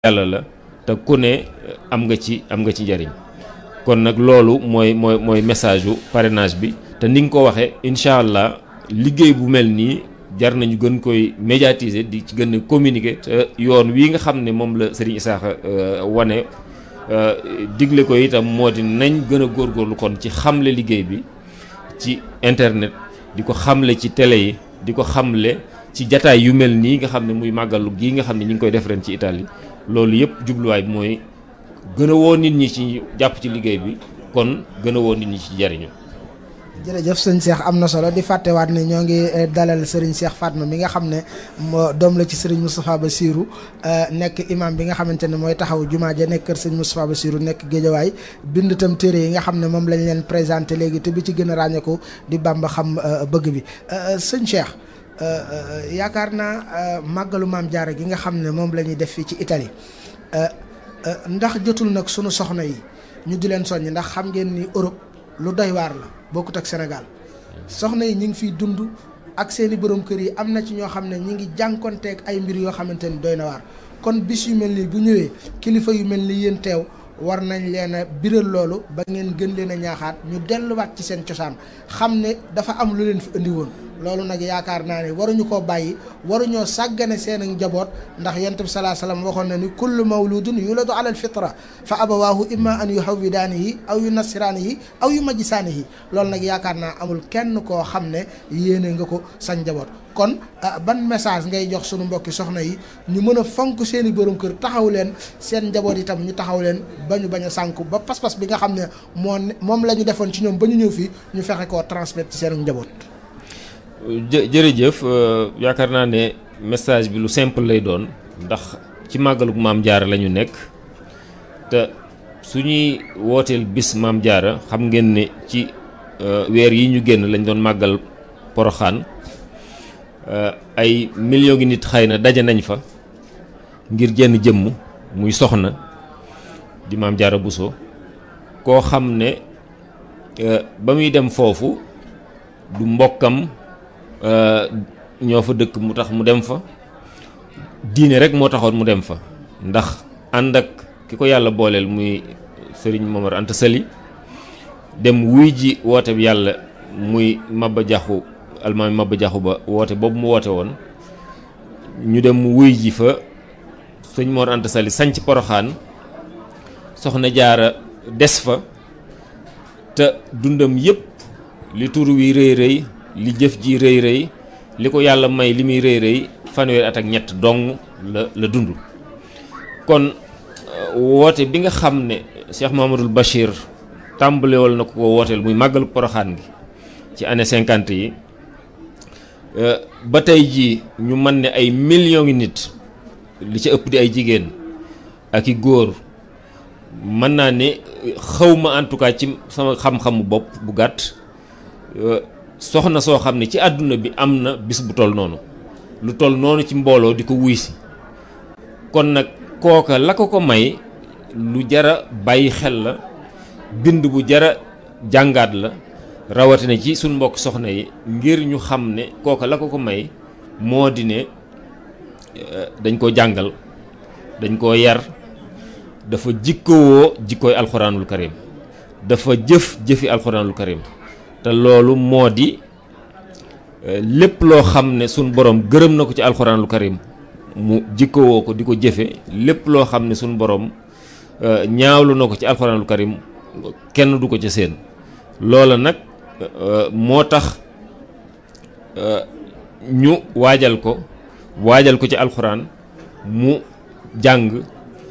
yàlla la te ku ne am nga ci njariñ kon nag loolu mooy message u parrainage bi te ni nga ko waxee incha allah liggéey bu mel nii jar nañu gën koy médiatiser di ci gën a communiquer te yoon wii nga xam ne moom la Serigne Issakha wane digle ko itam moo di nañ gën a góorgóorlu kon ci xamle liggéey bi ci internet di ko xamle ci télé yi di ko xamle ci jataay yu mel nii nga xam ne muy màggalu gii nga xam ne ñu ngi koy def ren ci Italie loolu yëpp jubluwaay bi mooy gën a woo nit ñi ci jàpp ci liggéey bi kon gën a woo nit ñi ci jariñu jërëjëf sëñ Cheikh am na solo di fàttewaat ne ñoo ngi dalal Serigne Cheikh Fatma mi nga xam ne doom la ci Serigne Moustapha Bassirou nekk imam bi nga xamante ne mooy taxaw jumaa ja nekk kër Serigne Moustapha Bassirou nekk Géejawaay bind itam téere yi nga xam ne moom lañ leen présenté léegi te bi ci gën a ràññeeku di Bamba xam bëgg bi sëñ Cheikh yaakaar naa màggalu Maam Jaara gi nga xam ne moom la ñuy def fii ci Italie ndax jotul nag sunu soxna yi ñu di leen soññ ndax xam ngeen ni Europe lu doy waar la bokkut ak Sénégal soxna yi ñu ngi fiy dund ak seeni borom kër yi am na ci ñoo xam ne ñu ngi jànkonteeg ay mbir yoo xamante ni doy na waar kon bis yu mel nii bu ñëwee kilifa yu mel ni yéen teew war nañ leen a biral loolu ba ngeen gën leen a ñaaxaat ñu delluwaat ci seen cosaan xam ne dafa am lu leen fi indi woon loolu nag yaakaar naa ne waruñu koo bàyyi waruñoo sàggane seen njaboot ndax yonent bi salaa salaam waxoon na ni kullu mawludun yuladu ala alfitra fa abawaahu imma an yuhawwidaanihi aw yunassiraanihi aw yumajjisaanihi loolu nag yaakaar naa amul kenn koo xam ne yéene nga ko sa njaboot kon ban message ngay jox sunu mbokki soxna yi ñu mën a fonk seen i borom kër taxaw leen seen njaboot itam ñu taxaw leen ba ñu bañ a sànku ba pas-pas bi nga xam ne moom la ñu defoon ci ñoom ba ñu ñëw fii ñu fexe koo transmettre ci seen njaboot. jërëjëf yaakaar naa ne message bi lu simple lay doon ndax ci màggalu Maam Jaara la ñu nekk te suñuy wooteel bis Maam Jaara xam ngeen ne ci weer yi ñu génn lañ doon màggal Poroxaan ay millions ngi nit xëy na daje nañ fa ngir jenn jëmm muy soxna di Maam Jaara Buso koo xam ne ba muy dem foofu du mbokkam ñoo fa dëkk mu tax mu dem fa diine rek moo taxoon mu dem fa ndax ànd ak ki ko yàlla booleel muy Sëriñ Momar Anta Sali dem wuy ji woote bi yàlla muy Maba Jaxu almaami Maba Jaxu Ba woote boobu mu woote woon ñu dem wuy ji fa Sëñ Mor Anta Sali sanc Poroxaan soxna Jaara des fa te dundam yépp li tur wi rëy rëy li jëf ji rëy rëy li ko yàlla may li muy rëy rëy fanweeri at ak ñett dong la dund kon woote bi nga xam ne Cheikh Mouhamadoul Bachir tàmbalewal na ko wooteel muy màggalu Poroxaan gi ci année 50 yi ba tey jii ñu mën ne ay millions ngi nit li ci ëpp di ay jigéen ak i góor mën naa ne xawma en tout cas ci sama xam-xamu bopp bu gàtt soxna soo xam ne ci àdduna bi am na bis bu toll noonu lu toll noonu ci mbooloo di ko wuy si kon nag kooka la ko may lu jara bàyyi xel la bind bu jara jàngaat la rawatina ci suñ mbokk soxna yi ngir ñu xam ne kooka la ko may moo di ne dañ koo jàngal dañ koo yar dafa jikkowoo jikkooy alxuraanul karim dafa jëfi alxuraanul karim te loolu moo di lépp loo xam ne suñ borom gërëm na ko ci alxuraanul karim mu jikkowoo ko di ko jëfe lépp loo xam ne suñ borom ñaawlu na ko ci alxuraanul karim kenn du ko ca seen loola nag moo tax ñu waajal ko ci alxuraan mu jàng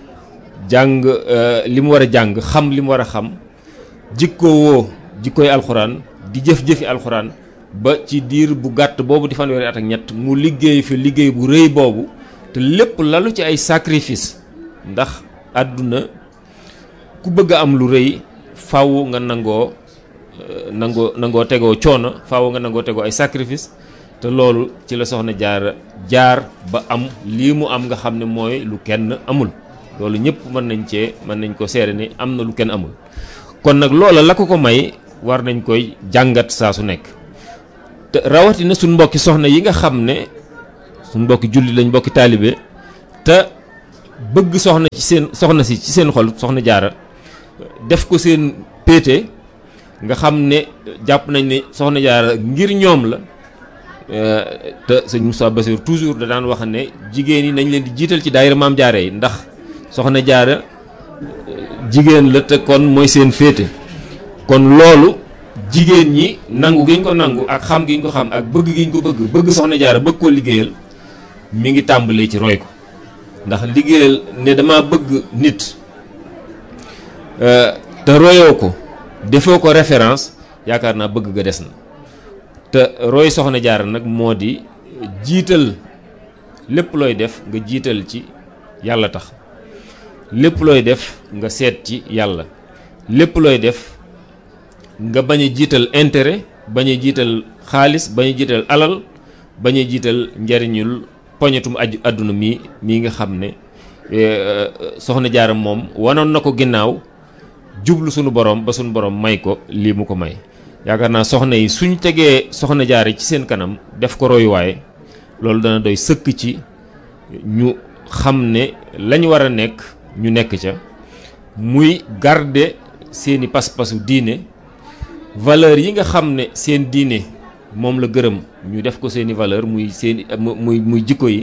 li mu war a jàng xam li mu war a xam jikkowoo jikkooy alxuraan di jëf-jëfi alxuraan ba ci diir bu gàtt boobu di fanweeri at ak ñett mu liggéey fi liggéey bu rëy boobu te lépp lalu ci ay sacrifice ndax àdduna ku bëgg a am lu rëy faaw nga nangoo tegoo coono faaw nga nangoo tegoo ay sacrifice te loolu ci la soxna jaar ba am lii mu am nga xam ne mooy lu kenn amul loolu ñëpp mën nañ ko seere ni am na lu kenn amul kon nag loola la ko may war nañ koy jàngat saa su nekk te rawatina suñ mbokki soxna yi nga xam ne suñ mbokki julli lañ mbokki taalibe te bëgg soxna si ci seen xol soxna jaara def ko seen péete nga xam ne jàpp nañ ne soxna jaara ngir ñoom la. Te sëñ Moussa Bassir toujours da daan wax ne jigéen yi nañ leen di jiital ci daayira maam jaara yi ndax soxna jaara jigéen la te kon mooy seen féete kon loolu jigéen ñi nangu gi ñu ko nangu ak xam gi ñu ko xam ak bëgg gi ñu ko bëgg soxna jaara bëgg koo liggéeyal mi ngi tàmbalee ci roy ko ndax liggéeyal ne dama bëgg nit te royoo ko defoo ko référence yaakaar naa bëgg ga des na te roy soxna jaara nag moo di jiital lépp looy def nga jiital ci yàlla tax lépp looy def nga seet ci yàlla lépp looy def nga bañ a jiital intérêt bañ a jiital xaalis bañ a jiital alal bañ a jiital njariñul poñetum àdduna mii nga xam ne soxna jaara moom wanoon na ko ginnaaw jublu sunu borom ba sunu borom may ko lii mu ko may yaakaar naa soxna yi suñ tegee soxna jaara ci seen kanam def ko royuwaay loolu dana doy sëkk ci ñu xam ne lañ war a nekk ñu nekk ca muy garder seeni pas-pasu diine valeur yi nga xam ne seen diine moom la gërëm ñu def ko seeni valeur muy seeni muy jikko yi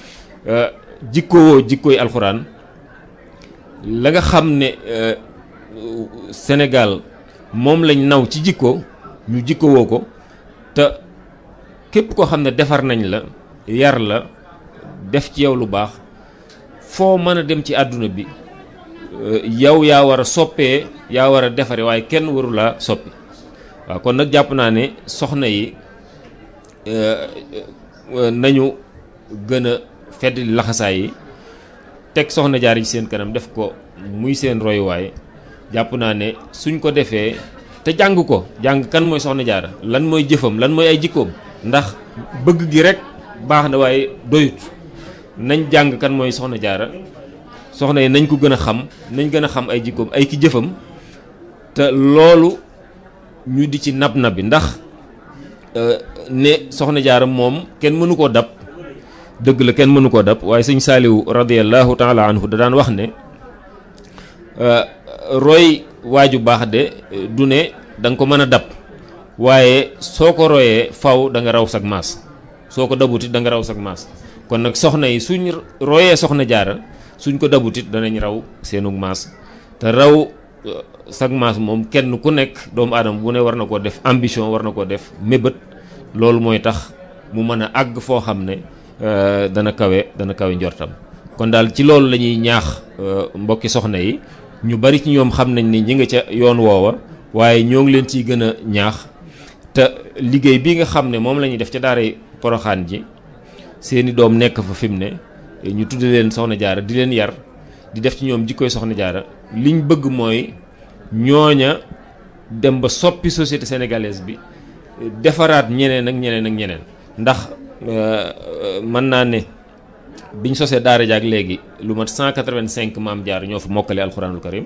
jikkoy alxuraan la nga xam ne Sénégal moom lañ naw ci jikko ñu jikkowoo ko te képp koo xam ne defar nañ la yar la def ci yow lu baax foo mën a dem ci àdduna bi yow yaa war a soppee yaa war a defare waaye kenn waru laa soppi waaw kon nag jàpp naa ne soxna yi nañu gën a fedd laxasaay yi teg soxna jaar ci seen kanam def ko muy seen royuwaay jàpp naa ne suñ ko defee te jàng ko jàng kan mooy soxna jaara lan mooy jëfam lan mooy ay jikkoom ndax bëgg gi rek baax na waaye doyut nañ jàng kan mooy soxna jaara soxna yi nañ ko gën a xam nañ gën a xam ay jikkoom ay ki jëfam te loolu ñu di ci nab nabi ndax ne soxna jaara moom kenn mënu koo dab dëgg la kenn mënu koo dab waaye sëñ Saaliwu radiyallahu taala anhu da daan wax ne roy waaju baax de du ne da nga ko mën a dab waaye soo ko royee faw da nga raw sag maas soo ko dabutit da nga raw sag maas kon nag soxna yi suñ royee soxna jaara suñ ko dabutit danañ raw seenug maas te raw sag maas moom kenn ku nekk doomu aadama bu ne war na koo def ambition war na koo def mébét loolu mooy tax mu mën a àgg foo xam ne dana kawe njortam kon daal ci loolu la ñuy ñaax mbokki soxna yi ñu bari ci ñoom xam nañ ni ñi nga ca yoon woowa waaye ñoo ngi leen ciy gën a ñaax te liggéey bi nga xam ne moom la ñuy def ca daaray Poroxaan ji seeni doom nekk fa fi mu ne ñu tudde leen soxna jaara di leen yar di def ci ñoom jikkoy soxna jaara liñ bëgg mooy ñooña dem ba soppi société sénégalaise bi defaraat ñeneen ak ñeneen ak ñeneen ndax mën naa ne biñ sosee daara jaak léegi lu mat 185 maam jaar ñoo fa mokkale alxuraanul karim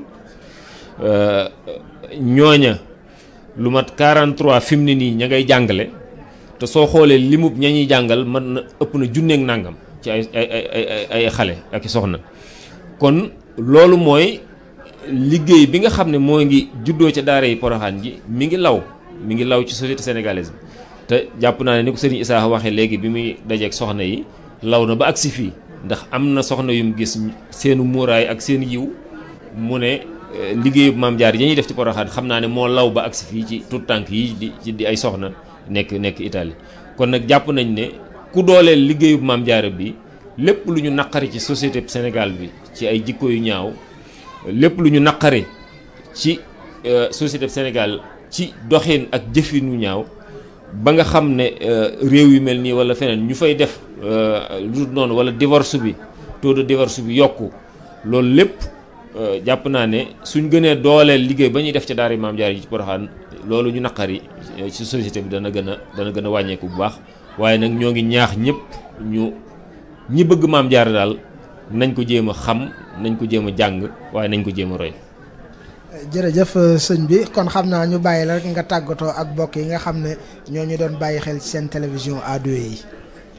ñooña lu mat 43 fi mu ne nii ña ngay jàngale te soo xoolee limub ña ñuy jàngal mën na ëpp na junneeg nàngam ci ay xale ak i soxna kon loolu mooy liggéey bi nga xam ne moo ngi juddoo ca daara yi Poroxaan ji mi ngi law ci société sénégalaise bi te jàpp naa ne ni ko sëriñ Issa waxee léegi bi muy dajeeg soxna yi law na ba agsi fii ndax am na soxna yum gis seenu muuraay ak seen yiw mu ne liggéeyub maam jaar yi ñuy def ci Poroxaan xam naa ne moo law ba agsi fii ci tout tànk yi di ay soxna nekk Italie kon nag jàpp nañ ne ku dooleel liggéeyub maam jaara bi lépp lu ñu naqari ci société Sénégal bi ci ay jikko yu ñaaw lépp lu ñu naqari ci société Sénégal ci doxin ak jëfin yu ñaaw ba nga xam ne réew yu mel nii wala feneen ñu fay def lu noonu wala divorce bi taux de divorce bi yokku loolu lépp jàpp naa ne suñ gënee dooleel liggéey ba ñuy def ca daara maam jaar yi ci Poroxaan loolu ñu naqari ci société bi dana gën a wàññeeku bu baax waaye nag ñoo ngi ñaax ñëpp ñi bëgg maam jaar daal nañ ko jéem a xam nañ ko jéem a jàng waaye nañ ko jéem a roy. jërëjëf sëñ bi kon xam naa ñu bàyyi la rek nga tàggatoo ak mbokk yi nga xam ne ñoo ñu doon bàyyi xel ci seen télévision A2 yi.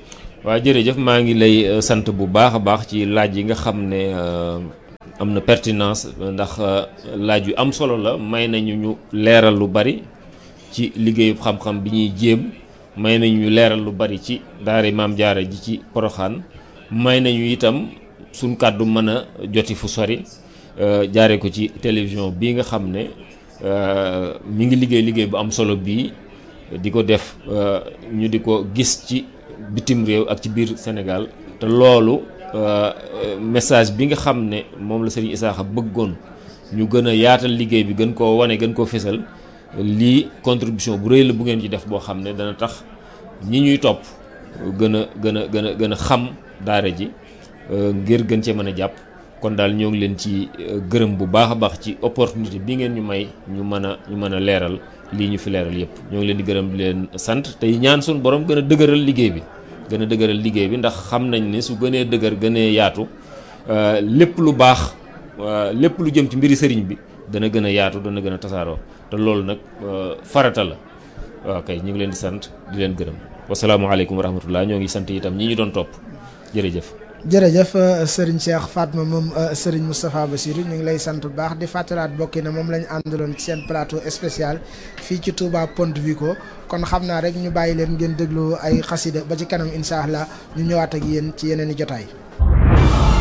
waaw jërëjëf maa ngi lay sant bu baax a baax ci laaj yi nga xam ne am na pertinence ndax laaj yu am solo la may nañu ñu leeral lu bari ci liggéeyu xam-xam bi ñuy jéem may nañu ñu leeral lu bari ci daara Maam Jaara ji ci Poroxaan may nañu itam suñ kàddu mën a joti fu sori jaare ko ci télévision bii nga xam ne mi ngi liggéey bu am solo bii di ko def ñu di ko gis ci bitim réew ak ci biir Sénégal te loolu message bi nga xam ne moom la Serigne Isaaxa bëggoon ñu gën a yaatal liggéey bi gën koo wane gën koo fésal lii contribution bu rëy la bu ngeen ci def boo xam ne dana tax ñi ñuy topp gën a xam daara ji ngir gën cee mën a jàpp kon daal ñoo ngi leen ci gërëm bu baax a baax ci opportunité bi ngeen ñu may ñu mën a leeral lii ñu fi leeral yëpp ñoo ngi leen di gërëm di leen sant tey ñaan suñu borom gën a dëgëral liggéey bi ndax xam nañ ne su gënee dëgër gënee yaatu lépp lu baax lépp lu jëm ci mbiri sëriñ bi dana gën a yaatu dana gën a tasaaroo te loolu nag farata la waaw kay ñu ngi leen di sant di leen gërëm wasalaamaaleykum wa rahmatullah ñoo ngi sant itam ñi ñu doon topp jërëjëf. jërëjëf Serigne Cheikh Fatma moom Serigne Moustapha Bassirou ñu ngi lay sant bu baax di fàttalaat bokki na moom la ñu àndaloon ci seen plateau spécial fii ci Touba Ponte Vico kon xam naa rek ñu bàyyi leen ngeen déglu ay xasida ba ci kanam incha allah ñu ñëwaat ak yéen ci yeneen i jotaay.